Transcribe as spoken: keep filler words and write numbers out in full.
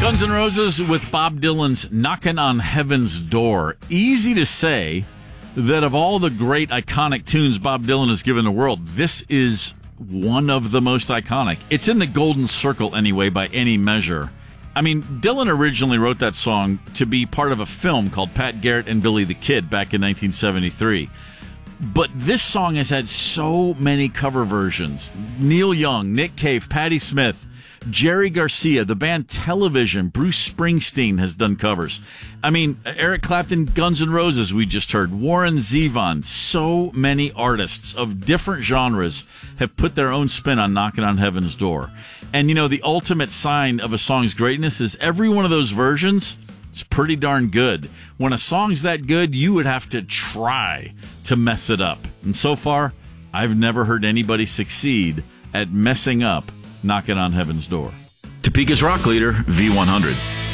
Guns N' Roses with Bob Dylan's Knockin' on Heaven's Door. Easy to say that of all the great iconic tunes Bob Dylan has given the world, this is one of the most iconic. It's in the golden circle anyway by any measure. I mean, Dylan originally wrote that song to be part of a film called Pat Garrett and Billy the Kid back in nineteen seventy-three. But this song has had so many cover versions. Neil Young, Nick Cave, Patti Smith, Jerry Garcia, the band Television, Bruce Springsteen has done covers. I mean, Eric Clapton, Guns N' Roses, we just heard, Warren Zevon. So many artists of different genres have put their own spin on Knockin' on Heaven's Door. And, you know, the ultimate sign of a song's greatness is every one of those versions is pretty darn good. When a song's that good, you would have to try to mess it up. And so far, I've never heard anybody succeed at messing up Knockin' on Heaven's Door. Topeka's rock leader, V one hundred.